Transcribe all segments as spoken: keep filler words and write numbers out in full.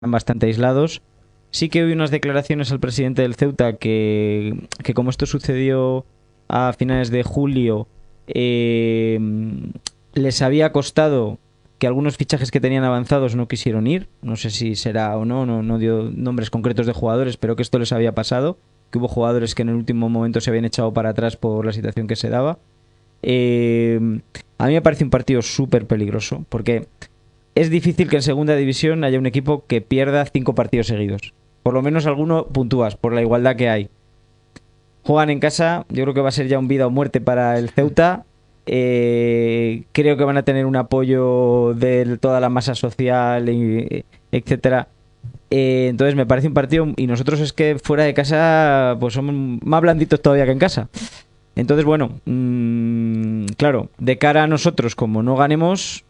bastante aislados. Sí que hubo unas declaraciones al presidente del Ceuta que, que como esto sucedió a finales de julio, eh, les había costado que algunos fichajes que tenían avanzados no quisieron ir. No sé si será o no, no, no dio nombres concretos de jugadores, pero que esto les había pasado, que hubo jugadores que en el último momento se habían echado para atrás por la situación que se daba. Eh, a mí me parece un partido súper peligroso, porque es difícil que en segunda división haya un equipo que pierda cinco partidos seguidos. Por lo menos alguno puntúas, por la igualdad que hay. Juegan en casa, yo creo que va a ser ya un vida o muerte para el Ceuta. Eh, creo que van a tener un apoyo de toda la masa social, y, etcétera. Eh, entonces me parece un partido, y nosotros es que fuera de casa pues somos más blanditos todavía que en casa. Entonces, bueno, mmm, claro, de cara a nosotros, como no ganemos,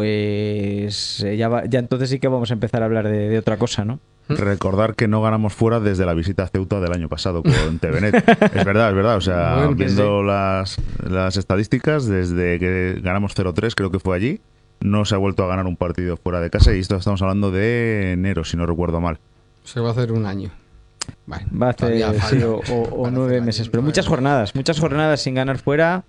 pues eh, ya, va, ya entonces sí que vamos a empezar a hablar de, de otra cosa, ¿no? Recordar que no ganamos fuera desde la visita a Ceuta del año pasado con T V Net. Es verdad, es verdad. O sea, bueno, viendo sí. las, las estadísticas, desde que ganamos cero tres, creo que fue allí, no se ha vuelto a ganar un partido fuera de casa. Y esto estamos hablando de enero, si no recuerdo mal. Se va a hacer un año. Bueno, va a hacer sí, o, o, o nueve meses, pero muchas jornadas, muchas jornadas sin ganar fuera.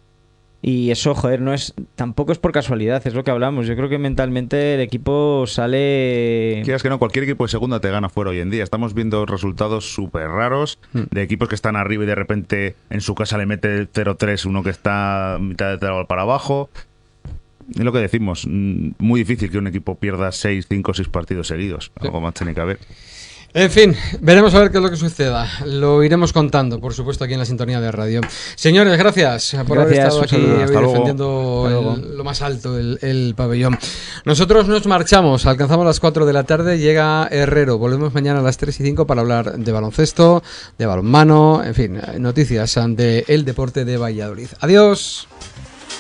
Y eso, joder, no es, tampoco es por casualidad, es lo que hablamos. Yo creo que mentalmente el equipo sale... Quieras que no, cualquier equipo de segunda te gana fuera hoy en día. Estamos viendo resultados súper raros de equipos que están arriba y de repente en su casa le mete cero tres uno que está mitad de tabla para abajo. Es lo que decimos, muy difícil que un equipo pierda seis, cinco, seis partidos seguidos. Sí. Algo más tiene que haber. En fin, veremos a ver qué es lo que suceda. Lo iremos contando, por supuesto, aquí en la sintonía de radio. Señores, gracias por gracias, haber estado aquí hoy defendiendo el, lo más alto, el, el pabellón. Nosotros nos marchamos, alcanzamos las cuatro de la tarde, llega Herrero. Volvemos mañana a las tres y cinco para hablar de baloncesto, de balonmano, en fin, noticias del deporte de Valladolid. Adiós.